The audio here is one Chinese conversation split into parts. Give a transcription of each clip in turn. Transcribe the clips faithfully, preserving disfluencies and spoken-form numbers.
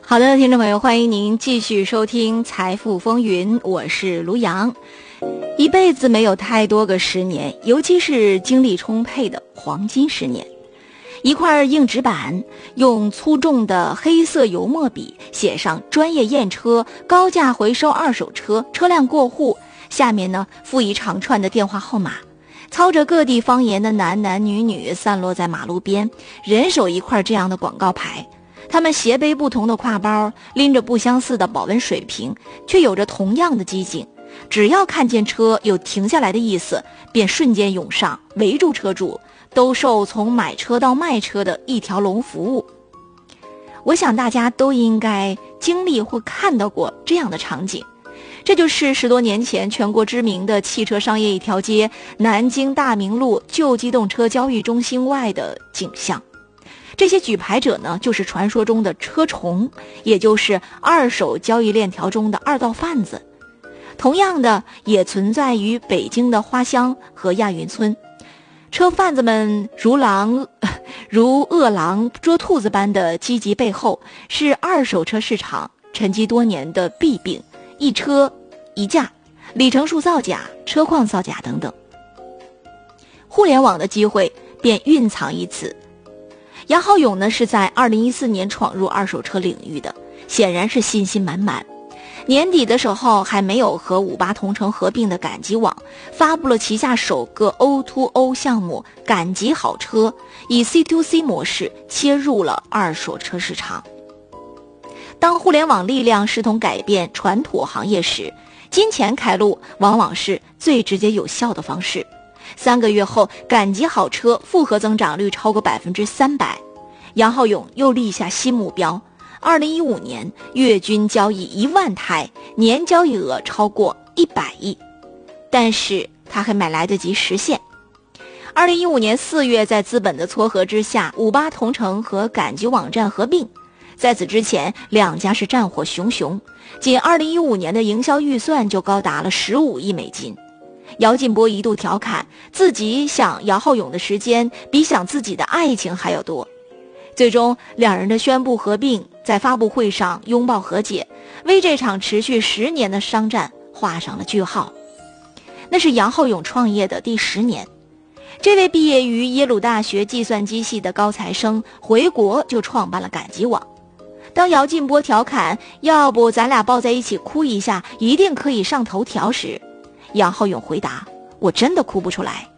好的，听众朋友，欢迎您继续收听财富风云，我是卢阳。一辈子没有太多个十年，尤其是精力充沛的黄金十年。一块硬纸板，用粗重的黑色油墨笔写上专业验车、高价回收二手车、车辆过户，下面呢附一长串的电话号码。操着各地方言的男男女女散落在马路边，人手一块这样的广告牌。他们斜背不同的挎包，拎着不相似的保温水瓶，却有着同样的激情。只要看见车有停下来的意思，便瞬间涌上，围住车主，兜售从买车到卖车的一条龙服务。我想大家都应该经历或看到过这样的场景，这就是十多年前全国知名的汽车商业一条街南京大明路旧机动车交易中心外的景象。这些举牌者呢，就是传说中的车虫，也就是二手交易链条中的二道贩子。同样的也存在于北京的花乡和亚运村，车贩子们如狼如饿狼捉兔子般的积极背后，是二手车市场沉积多年的弊病，一车一价、里程数造假、车况造假等等。互联网的机会便蕴藏于此。杨浩勇呢是在二零一四年闯入二手车领域的，显然是信心满满。年底的时候，还没有和五八同城合并的赶集网发布了旗下首个 O to O 项目赶集好车，以 C to C 模式切入了二手车市场。当互联网力量势同改变传统行业时，金钱开路往往是最直接有效的方式。三个月后，赶集好车复合增长率超过百分之三百。杨浩勇又立下新目标，二零一五年月均交易一万台，年交易额超过一百亿。但是他还没来得及实现。二零一五年四月，在资本的撮合之下，五八同城和赶集网站合并。在此之前，两家是战火熊熊，仅二零一五年的营销预算就高达了十五亿美金。姚劲波一度调侃自己想杨浩勇的时间比想自己的爱情还要多。最终两人的宣布合并在发布会上拥抱和解，为这场持续十年的商战画上了句号。那是杨浩勇创业的第十年。这位毕业于耶鲁大学计算机系的高材生回国就创办了赶集网。当姚劲波调侃要不咱俩抱在一起哭一下一定可以上头条时，杨浩勇回答：我真的哭不出来。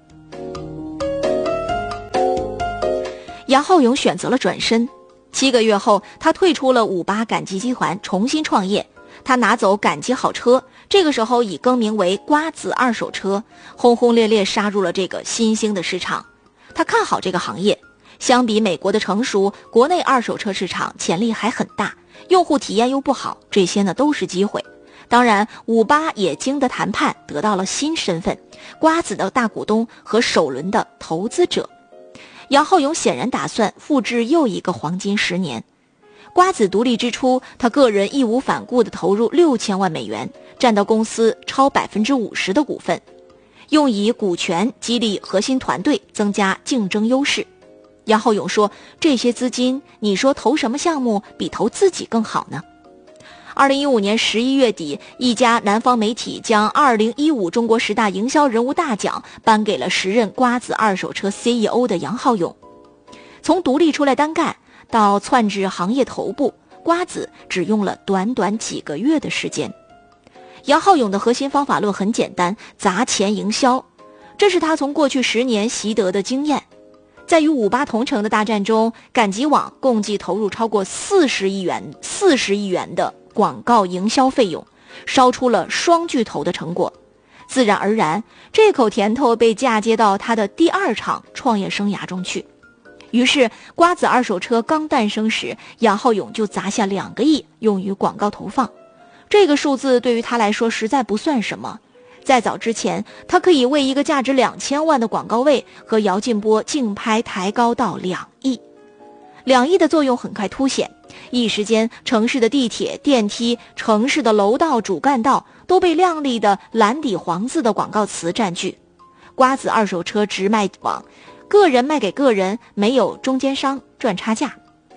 杨浩勇选择了转身，七个月后他退出了五八赶集集团，重新创业。他拿走赶集好车，这个时候已更名为瓜子二手车，轰轰烈烈杀入了这个新兴的市场。他看好这个行业，相比美国的成熟，国内二手车市场潜力还很大，用户体验又不好，这些呢都是机会。当然五八也经得谈判，得到了新身份，瓜子的大股东和首轮的投资者。杨浩勇显然打算复制又一个黄金十年。瓜子独立之初，他个人义无反顾地投入六千万美元，占到公司超百分之五十的股份，用以股权激励核心团队，增加竞争优势。杨浩勇说，这些资金你说投什么项目比投自己更好呢？二零一五年十一月底，一家南方媒体将二零一五中国十大营销人物大奖颁给了时任瓜子二手车 C E O 的杨浩勇。从独立出来单干到窜至行业头部，瓜子只用了短短几个月的时间。杨浩勇的核心方法论很简单，砸钱营销，这是他从过去十年习得的经验。在与五八同城的大战中，赶集网共计投入超过四十亿元四十亿元的广告营销费用，烧出了双巨头的成果。自然而然，这口甜头被嫁接到他的第二场创业生涯中去。于是瓜子二手车刚诞生时，杨浩勇就砸下两个亿用于广告投放。这个数字对于他来说实在不算什么，在早之前，他可以为一个价值两千万的广告位和姚劲波竞拍抬高到两亿。两亿的作用很快凸显，一时间城市的地铁、电梯、城市的楼道、主干道都被亮丽的蓝底黄字的广告词占据。瓜子二手车直卖网，个人卖给个人，没有中间商赚差价。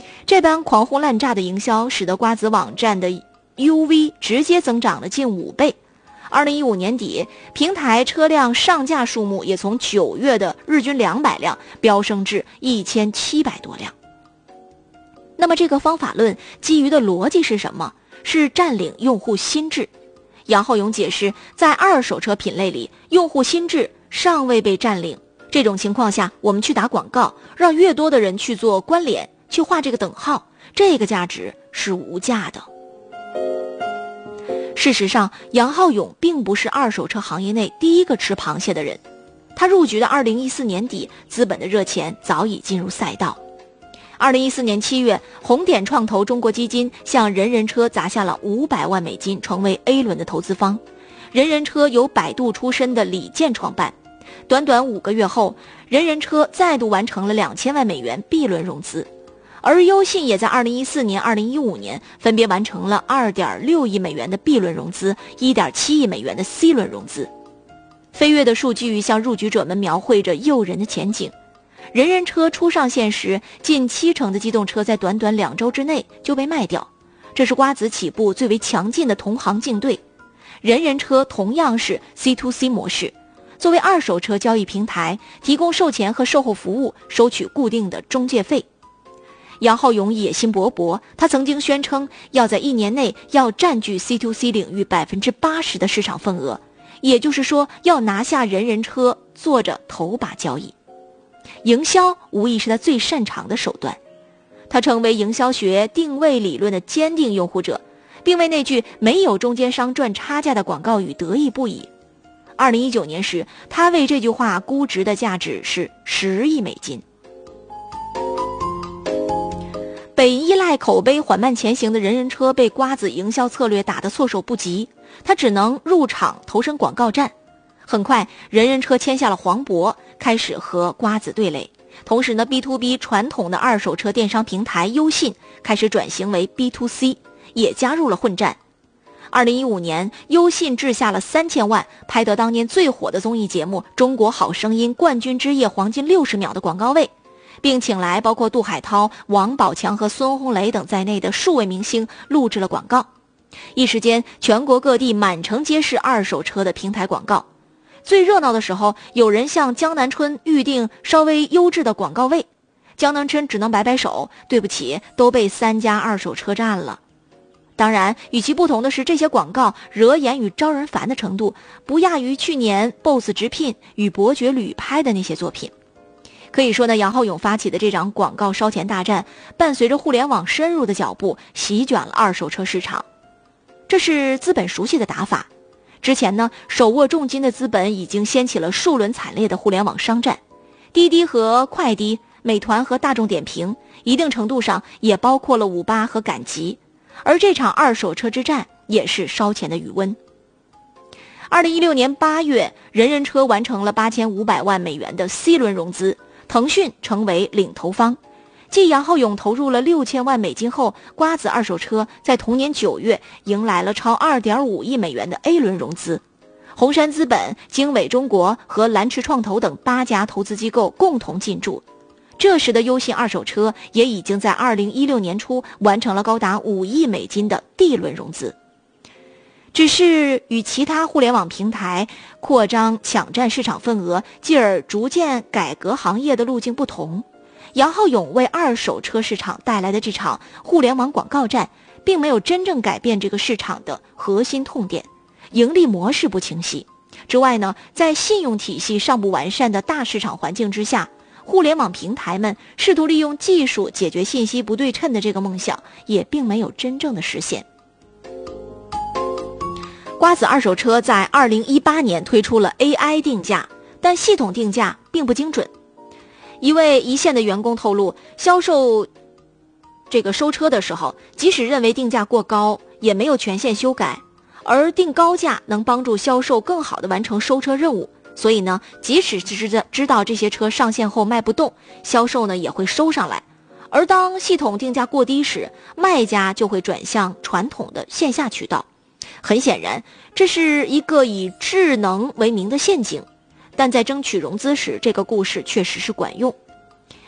这般狂轰滥炸的营销使得瓜子网站的 U V 直接增长了近五倍。二零一五年底，平台车辆上架数目也从九月的日均两百辆飙升至一千七百多辆。那么这个方法论基于的逻辑是什么？是占领用户心智。杨浩勇解释，在二手车品类里，用户心智尚未被占领，这种情况下，我们去打广告，让越多的人去做关联，去画这个等号，这个价值是无价的。事实上，杨浩勇并不是二手车行业内第一个吃螃蟹的人。他入局的二零一四年底，资本的热钱早已进入赛道。二零一四年七月，红点创投中国基金向人人车砸下了五百万美金，成为 A 轮的投资方。人人车由百度出身的李健创办。短短五个月后，人人车再度完成了两千万美元 B 轮融资。而优信也在二零一四年、二零一五年分别完成了 二点六亿美元的 B 轮融资、一点七亿美元的 C 轮融资。飞跃的数据向入局者们描绘着诱人的前景。人人车初上线时，近七成的机动车在短短两周之内就被卖掉，这是瓜子起步最为强劲的同行竞对。人人车同样是 C to C 模式，作为二手车交易平台，提供售前和售后服务，收取固定的中介费。杨浩勇野心勃勃，他曾经宣称要在一年内要占据 C to C 领域 百分之八十 的市场份额，也就是说要拿下人人车，做着头把交易。营销无疑是他最擅长的手段，他成为营销学定位理论的坚定拥护者，并为那句没有中间商赚差价的广告语得意不已。二零一九年时，他为这句话估值的价值是十亿美金。被依赖口碑缓慢前行的人人车被瓜子营销策略打得措手不及，他只能入场投身广告战。很快，人人车签下了黄渤，开始和瓜子对垒。同时呢 B to B 传统的二手车电商平台优信开始转型为 B to C， 也加入了混战。二零一五年，优信掷下了三千万，拍得当年最火的综艺节目《中国好声音》冠军之夜黄金六十秒的广告位，并请来包括杜海涛、王宝强和孙红雷等在内的数位明星录制了广告。一时间，全国各地满城皆是二手车的平台广告。最热闹的时候，有人向江南春预定稍微优质的广告位，江南春只能摆摆手，对不起，都被三家二手车占了。当然，与其不同的是，这些广告惹眼与招人烦的程度不亚于去年 B O S S 直聘与伯爵旅拍的那些作品。可以说呢，杨浩勇发起的这场广告烧钱大战，伴随着互联网深入的脚步，席卷了二手车市场。这是资本熟悉的打法。之前呢，手握重金的资本已经掀起了数轮惨烈的互联网商战，滴滴和快滴，美团和大众点评，一定程度上也包括了五八和赶集。而这场二手车之战也是烧钱的余温。二零一六年八月，人人车完成了八千五百万美元的 C 轮融资，腾讯成为领投方。继杨浩勇投入了六千万美金后，瓜子二手车在同年九月迎来了超 二点五亿美元的 A 轮融资。红杉资本、经纬中国和蓝驰创投等八家投资机构共同进驻。这时的优信二手车也已经在二零一六年初完成了高达五亿美金的 D 轮融资。只是与其他互联网平台扩张抢占市场份额，继而逐渐改革行业的路径不同，杨浩勇为二手车市场带来的这场互联网广告战，并没有真正改变这个市场的核心痛点，盈利模式不清晰。之外呢，在信用体系尚不完善的大市场环境之下，互联网平台们试图利用技术解决信息不对称的这个梦想，也并没有真正的实现。瓜子二手车在二零一八年推出了 A I 定价，但系统定价并不精准。一位一线的员工透露，销售这个收车的时候，即使认为定价过高，也没有权限修改，而定高价能帮助销售更好地完成收车任务。所以呢，即使是知道这些车上线后卖不动，销售呢也会收上来。而当系统定价过低时，卖家就会转向传统的线下渠道。很显然，这是一个以智能为名的陷阱。但在争取融资时，这个故事确实是管用。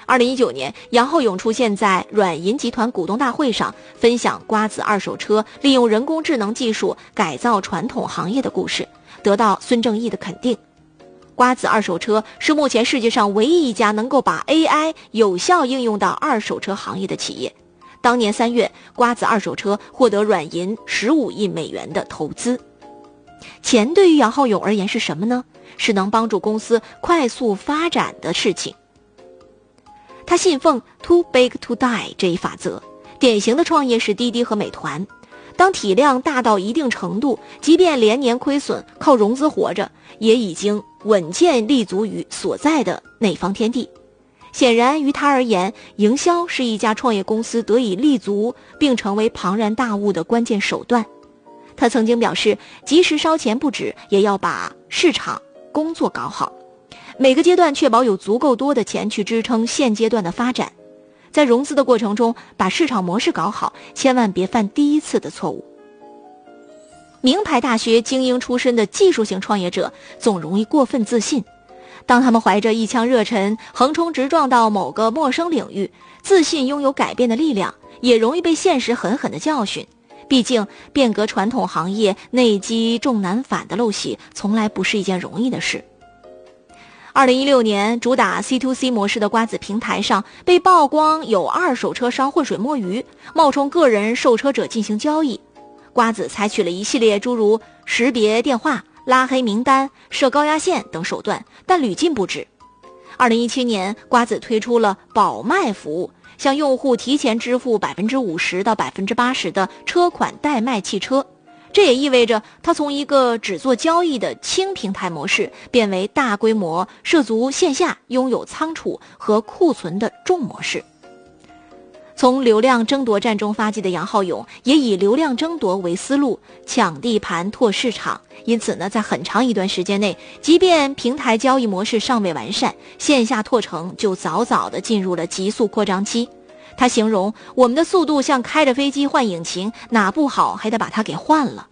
二零一九年，杨浩勇出现在软银集团股东大会上，分享瓜子二手车利用人工智能技术改造传统行业的故事，得到孙正义的肯定。瓜子二手车是目前世界上唯一一家能够把 A I 有效应用到二手车行业的企业。当年三月，瓜子二手车获得软银十五亿美元的投资。钱对于杨浩勇而言是什么呢？是能帮助公司快速发展的事情。他信奉 too big to die 这一法则，典型的创业是滴滴和美团。当体量大到一定程度，即便连年亏损，靠融资活着，也已经稳健立足于所在的那方天地。显然于他而言，营销是一家创业公司得以立足并成为庞然大物的关键手段。他曾经表示，即使烧钱不止，也要把市场工作搞好，每个阶段确保有足够多的钱去支撑现阶段的发展。在融资的过程中，把市场模式搞好，千万别犯第一次的错误。名牌大学精英出身的技术型创业者总容易过分自信，当他们怀着一腔热忱横冲直撞到某个陌生领域，自信拥有改变的力量，也容易被现实狠狠的教训。毕竟变革传统行业内积重难返的陋习从来不是一件容易的事。二零一六年，主打 C to C 模式的瓜子平台上被曝光有二手车商浑水摸鱼，冒充个人售车者进行交易。瓜子采取了一系列诸如识别电话、拉黑名单、设高压线等手段，但屡禁不止。二零一七年，瓜子推出了保卖服务，向用户提前支付 百分之五十 到 百分之八十 的车款代卖汽车。这也意味着它从一个只做交易的轻平台模式，变为大规模涉足线下、拥有仓储和库存的重模式。从流量争夺战中发迹的杨浩勇，也以流量争夺为思路，抢地盘拓市场。因此呢，在很长一段时间内，即便平台交易模式尚未完善，线下拓程就早早地进入了急速扩张期。他形容我们的速度像开着飞机换引擎，哪不好还得把它给换了。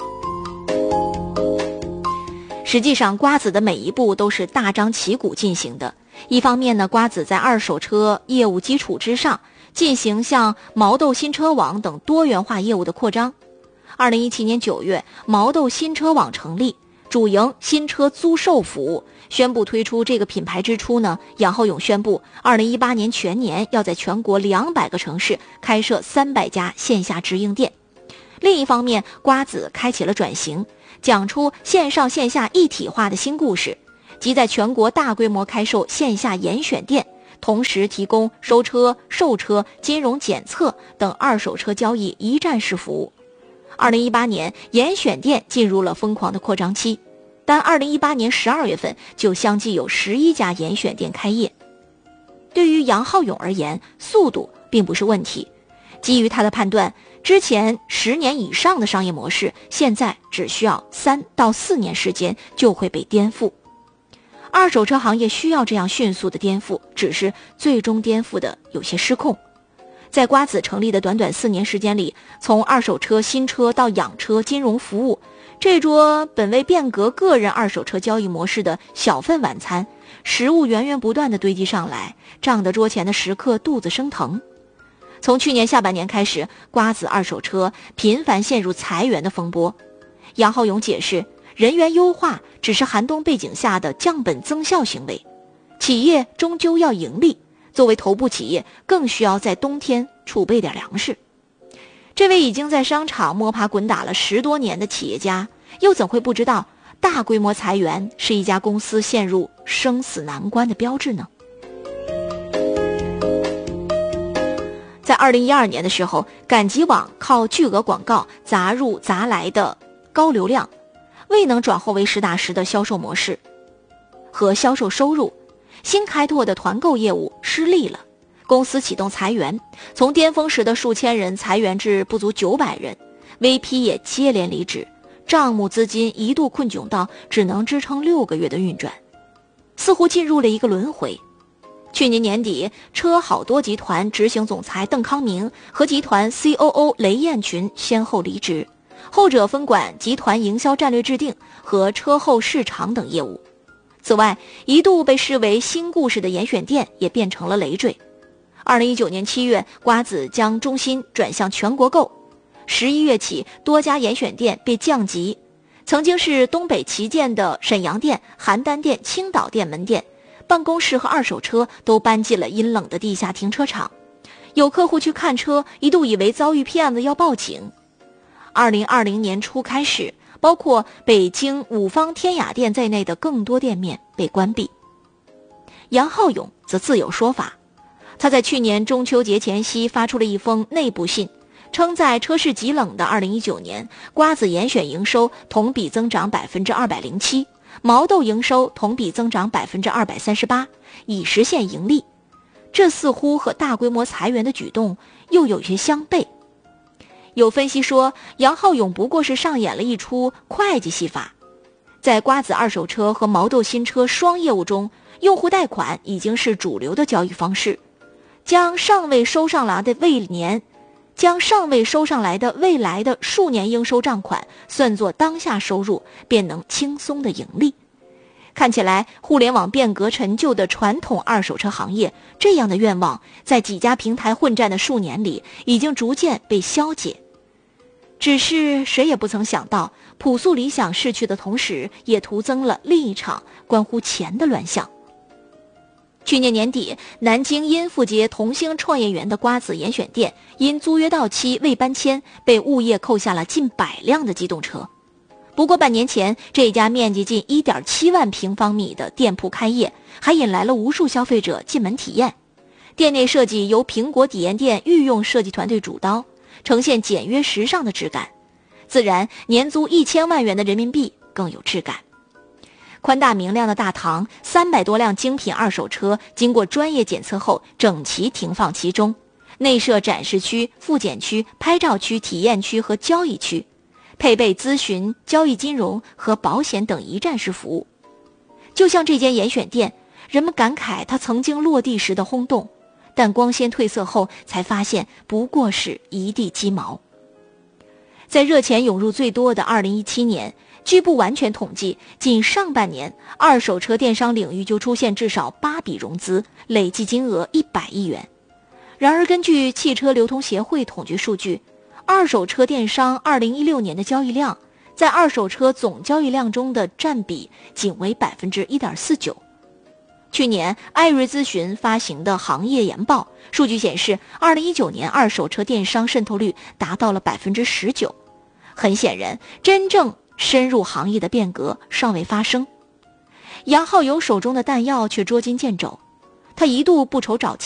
实际上，瓜子的每一步都是大张旗鼓进行的。一方面呢，瓜子在二手车业务基础之上，进行像毛豆新车网等多元化业务的扩张。二零一七年九月，毛豆新车网成立，主营新车租售服务。宣布推出这个品牌之初呢，杨浩勇宣布二零一八年全年要在全国两百个城市开设三百家线下直营店。另一方面，瓜子开启了转型，讲出线上线下一体化的新故事，即在全国大规模开售线下严选店，同时提供收车、售车、金融检测等二手车交易一站式服务。二零一八年，严选店进入了疯狂的扩张期，但二零一八年十二月份就相继有十一家严选店开业。对于杨浩勇而言，速度并不是问题。基于他的判断，之前十年以上的商业模式，现在只需要三到四年时间就会被颠覆。二手车行业需要这样迅速的颠覆，只是最终颠覆的有些失控。在瓜子成立的短短四年时间里，从二手车、新车到养车、金融服务，这桌本为变革个人二手车交易模式的小份晚餐，食物源源不断地堆积上来，胀得桌前的食客肚子生疼。从去年下半年开始，瓜子二手车频繁陷入裁员的风波。杨浩勇解释，人员优化只是寒冬背景下的降本增效行为，企业终究要盈利，作为头部企业更需要在冬天储备点粮食。这位已经在商场摸爬滚打了十多年的企业家，又怎会不知道大规模裁员是一家公司陷入生死难关的标志呢？在二零一二年的时候，赶集网靠巨额广告砸入砸来的高流量，未能转化为实打实的销售模式和销售收入，新开拓的团购业务失利了，公司启动裁员，从巅峰时的数千人裁员至不足九百人 ，V P 也接连离职，账目资金一度困窘到只能支撑六个月的运转，似乎进入了一个轮回。去年年底，车好多集团执行总裁邓康明和集团 C O O 雷彦群先后离职，后者分管集团营销战略制定和车后市场等业务。 此外，一度被视为新故事的严选店也变成了累赘。二零一九年七月，瓜子将中心转向全国购。十一月起，多家严选店被降级，曾经是东北旗舰的沈阳店、邯郸店、青岛店门店，办公室和二手车都搬进了阴冷的地下停车场。有客户去看车，一度以为遭遇骗子要报警。二零二零年初开始，包括北京五方天雅店在内的更多店面被关闭。杨浩勇则自有说法，他在去年中秋节前夕发出了一封内部信，称在车市极冷的二零一九年，瓜子严选营收同比增长百分之二百零七，毛豆营收同比增长百分之二百三十八，已实现盈利。这似乎和大规模裁员的举动又有些相悖。有分析说，杨浩勇不过是上演了一出会计戏法。在瓜子二手车和毛豆新车双业务中，用户贷款已经是主流的交易方式，将尚未收上来的未年将尚未收上来的未来的数年应收账款算作当下收入，便能轻松的盈利。看起来互联网变革陈旧的传统二手车行业，这样的愿望在几家平台混战的数年里已经逐渐被消解。只是谁也不曾想到，朴素理想逝去的同时，也徒增了另一场关乎钱的乱象。去年年底，南京殷富街同兴创业园的瓜子严选店因租约到期未搬迁，被物业扣下了近百辆的机动车。不过半年前，这家面积近 一点七万平方米的店铺开业，还引来了无数消费者进门体验。店内设计由苹果体验店御用设计团队主刀，呈现简约时尚的质感，自然年租一千万元的人民币更有质感。宽大明亮的大堂，三百多辆精品二手车经过专业检测后整齐停放其中，内设展示区、复检区、拍照区、体验区和交易区，配备咨询、交易金融和保险等一站式服务。就像这间严选店，人们感慨它曾经落地时的轰动，但光鲜褪色后才发现不过是一地鸡毛。在热钱涌入最多的二零一七年，据不完全统计，仅上半年二手车电商领域就出现至少八笔融资，累计金额一百亿元。然而根据汽车流通协会统计数据，二手车电商二零一六年的交易量在二手车总交易量中的占比仅为 百分之一点四九。 去年艾瑞咨询发行的行业研报数据显示，二零一九年二手车电商渗透率达到了 百分之十九。 很显然，真正深入行业的变革尚未发生。杨浩勇手中的弹药却捉襟见肘，他一度不愁找